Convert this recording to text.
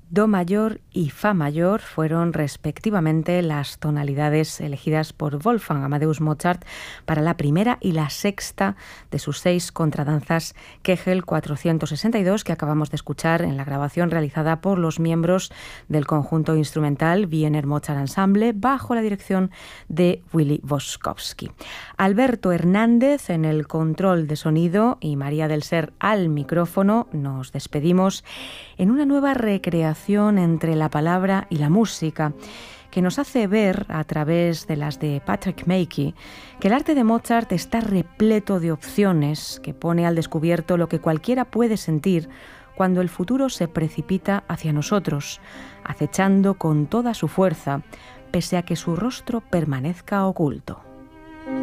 Do mayor y fa mayor fueron respectivamente las tonalidades elegidas por Wolfgang Amadeus Mozart para la primera y la sexta de sus 6 contradanzas Kegel 462 que acabamos de escuchar en la grabación realizada por los miembros del conjunto instrumental Wiener Mozart Ensemble bajo la dirección de Willy Boskowski. Alberto Hernández en el control de sonido y María del Ser al micrófono. Nos despedimos en una nueva recreación entre la palabra y la música, que nos hace ver, a través de las de Patrick Mackey, que el arte de Mozart está repleto de opciones, que pone al descubierto lo que cualquiera puede sentir cuando el futuro se precipita hacia nosotros, acechando con toda su fuerza, pese a que su rostro permanezca oculto.